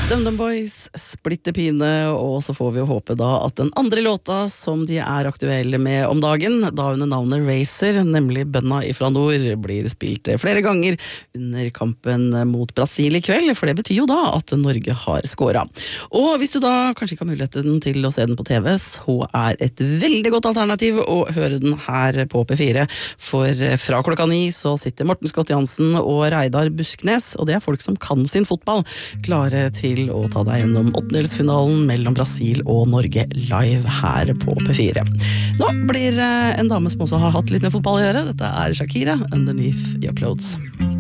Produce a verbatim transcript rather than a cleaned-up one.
DumDum Boys, Splitter Pine, og så får vi jo håpe da at den andre låta som de er aktuelle med om dagen, da under navnet Racer, nemlig Bønna ifra nord, blir spilt flere ganger under kampen mot Brasil i kveld, for det betyr jo da at Norge har skåret. Og hvis du da kanskje ikke har muligheten til å se den på T V, så er et veldig godt alternativ å høre den her på P fire, for fra klokka ni så sitter Morten Scott Jansen og Reidar Busknes, og det er folk som kan sin fotball, klare til å ta deg gjennom åttendelsfinalen mellom Brasil og Norge live her på P fire. Nå blir en dame som også har hatt litt med fotball å gjøre. Dette er Shakira, Underneath Your Clothes.